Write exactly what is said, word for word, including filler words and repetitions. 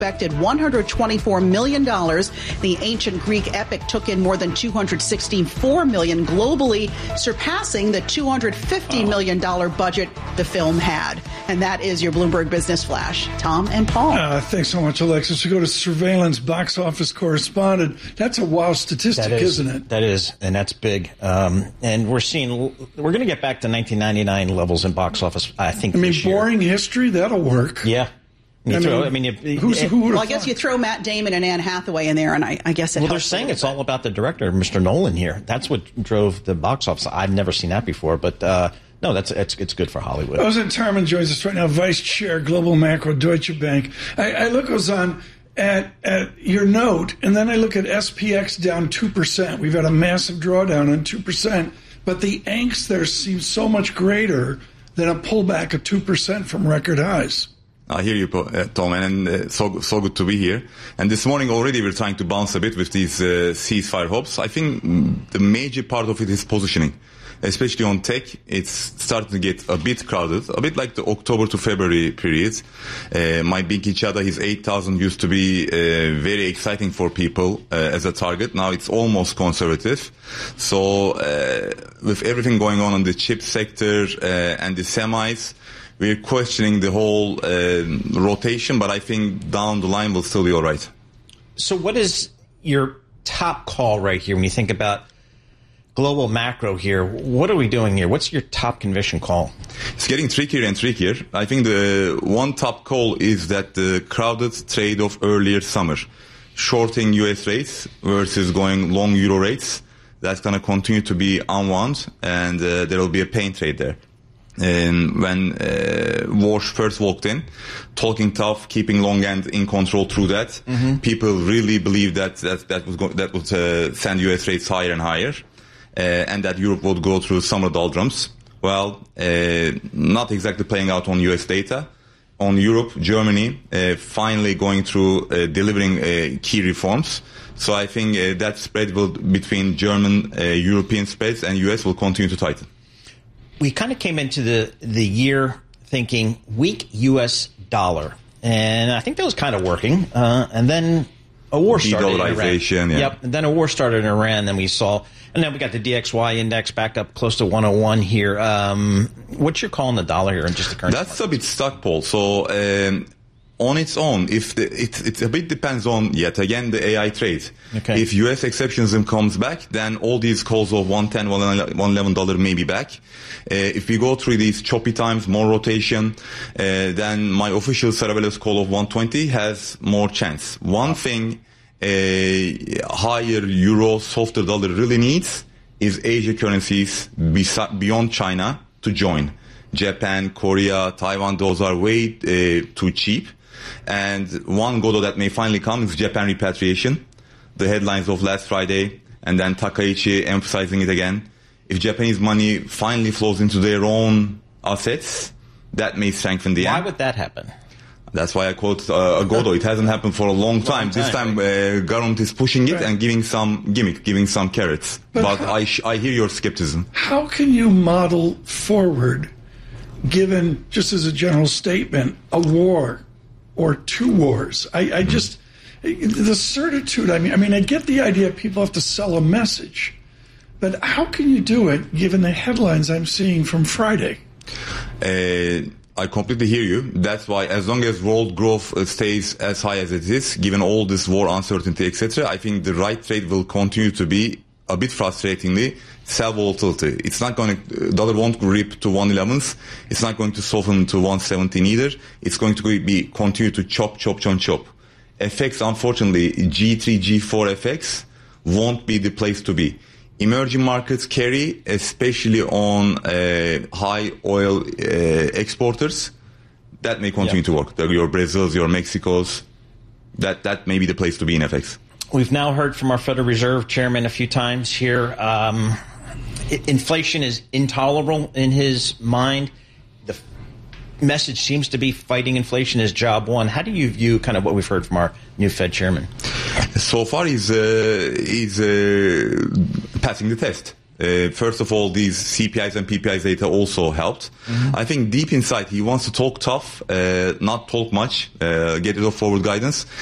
expected one hundred twenty-four million dollars. The ancient Greek epic took in more than two hundred sixty-four million dollars globally, surpassing the two hundred fifty million dollars budget the film had. And that is your Bloomberg Business Flash. Tom and Paul. Uh, thanks so much, Alexis. We go to surveillance box office correspondent. That's a wow statistic, that is, isn't it? That is, and that's big. Um, and we're seeing, we're going to get back to nineteen ninety-nine levels in box office, I think, I mean, this year. boring history, that'll work. Yeah. You I, throw, mean, I mean, you, who's, it, who well, I guess you throw Matt Damon and Anne Hathaway in there, and I, I guess it Well, they're helps saying it's bit. all about the director, Mister Nolan here. That's what drove the box office. I've never seen that before, but uh, no, that's it's it's good for Hollywood. Ozan Tarman joins us right now, Vice Chair, Global Macro, Deutsche Bank. I, I look, Ozan, at, at your note, and then I look at S P X down two percent. We've had a massive drawdown on two percent, but the angst there seems so much greater than a pullback of two percent from record highs. I hear you, Tom, and uh, so so good to be here. And this morning already we're trying to bounce a bit with these uh, ceasefire hopes. I think the major part of it is positioning, especially on tech. It's starting to get a bit crowded, a bit like the October to February period. Uh, my big Ichada, his eight thousand used to be uh, very exciting for people uh, as a target. Now it's almost conservative. So uh, with everything going on in the chip sector uh, and the semis, we're questioning the whole uh, rotation, but I think down the line we'll still be all right. So what is your top call right here when you think about global macro here? What are we doing here? What's your top conviction call? It's getting trickier and trickier. I think the one top call is that the crowded trade of earlier summer, shorting U S rates versus going long euro rates, that's going to continue to be unwound, and uh, there will be a pain trade there. And when uh, Walsh first walked in, talking tough, keeping long end in control through that, mm-hmm. people really believed that that that was go- that would uh, send U S rates higher and higher, uh, and that Europe would go through summer doldrums. Well, uh, not exactly playing out on U S data. On Europe, Germany uh, finally going through uh, delivering uh, key reforms. So I think uh, that spread will between German, uh, European spreads and U S will continue to tighten. We kind of came into the, the year thinking weak U S dollar, and I think that was kind of working. Uh, and then a war started in Iran. Yeah. Yep. And then a war started in Iran. Then we saw, and then we got the D X Y index back up close to one oh one here. Um, what's your call on the dollar here and just the currency? That's market? A bit stuck, Paul. So um, on its own, if the, it, it a bit depends on yet again the A I trade. Okay. If U S exceptionism comes back, then all these calls of one ten, one eleven dollar may be back. Uh, if we go through these choppy times, more rotation, uh, then my official Cerevelos call of one twenty has more chance. One thing a higher euro, softer dollar really needs is Asia currencies beyond China to join. Japan, Korea, Taiwan, those are way uh, too cheap. And one goal that may finally come is Japan repatriation. The headlines of last Friday, and then Takaichi emphasizing it again. If Japanese money finally flows into their own assets, that may strengthen the yen. Why would that happen? That's why I quote uh, Agodo. It hasn't happened for a long time. Long time. This time, uh, government is pushing it right. and giving some gimmick, giving some carrots. But, but how, I, sh- I hear your skepticism. How can you model forward, given, just as a general statement, a war or two wars? I, I just, the certitude, I mean, I mean, I get the idea people have to sell a message. But how can you do it, given the headlines I'm seeing from Friday? Uh, I completely hear you. That's why as long as world growth uh, stays as high as it is, given all this war uncertainty, et cetera, I think the right trade will continue to be, a bit frustratingly, sell volatility. It's not going to, uh, dollar won't rip to one elevens. It's not going to soften to one seventeen either. It's going to be continue to chop, chop, chop, chop. F X, unfortunately, G three, G four F X won't be the place to be. Emerging markets carry, especially on uh, high oil uh, exporters, that may continue yep. to work. Your Brazils, your Mexicos, that, that may be the place to be in F X. We've now heard from our Federal Reserve Chairman a few times here. Um, inflation is intolerable in his mind. The message seems to be fighting inflation is job one. How do you view kind of what we've heard from our new Fed Chairman? So far, he's uh, he's uh, passing the test. Uh, first of all, these C P Is and P P Is data also helped. Mm-hmm. I think deep inside, he wants to talk tough, uh, not talk much, uh, get rid of forward guidance.